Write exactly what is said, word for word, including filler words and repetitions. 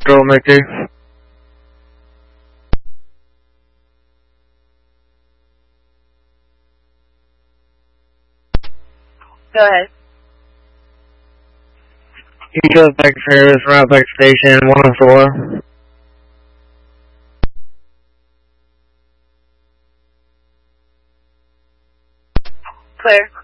Control, Mickey. Go ahead. Eco Effect Service, Route back Station one oh four. Clear.